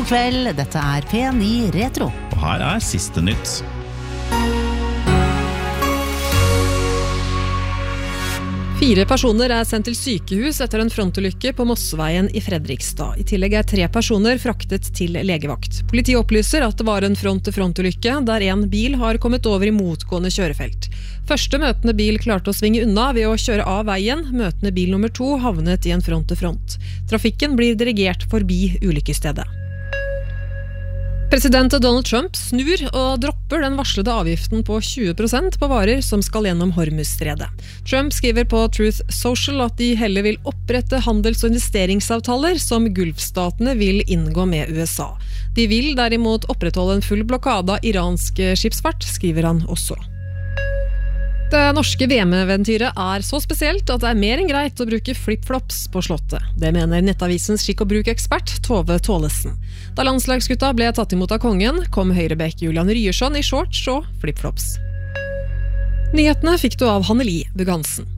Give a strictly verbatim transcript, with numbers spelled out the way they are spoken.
God kveld, dette er P ni Retro. Og her er siste nytt. Fire personer er sendt til sykehus etter en frontulykke på Mosseveien i Fredrikstad. I tillegg er tre personer fraktet til legevakt. Politiet opplyser at det var en front-til-frontulykke der en bil har kommet over i motgående kjørefelt. Første møtende bil klarte å svinge unna ved å kjøre av veien. Møtende bil nummer to havnet i en front-til-front. Trafikken blir dirigert forbi ulykkesstedet. President Donald Trump snur og dropper den varslede avgiften på tjue prosent på varer som skal gjennom Hormuzstredet. Trump skriver på Truth Social at de heller vil opprette handels- og investeringsavtaler som Gulfstatene vil inngå med U S A. De vil derimot opprettholde en full blokade av iransk skipsfart, skriver han også. Det norske V M-eventyret er så spesielt at det er mer enn greit å bruke flip-flops på slottet. Det mener nettavisens skikk- og bruk-ekspert Tove Tålesen. Da landslagsgutta ble tatt imot av kongen, kom høyrebekk Julian Ryerson i shorts og flip-flops. Nyhetene fikk du av Hanneli Bughansen.